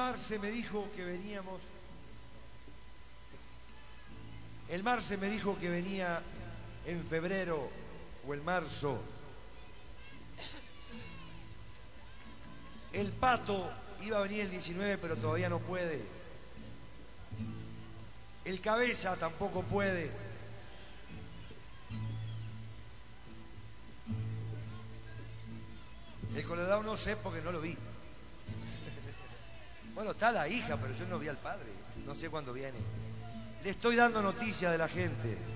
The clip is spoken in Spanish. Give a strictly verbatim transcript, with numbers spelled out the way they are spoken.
Marce me dijo que veníamos... El Marce me dijo que venía en febrero o en marzo. El Pato iba a venir el diecinueve, pero todavía no puede. El Cabeza tampoco puede. El Colorado no sé porque no lo vi. Bueno, está la hija, pero yo no vi al padre. No sé cuándo viene. Le estoy dando noticias de la gente.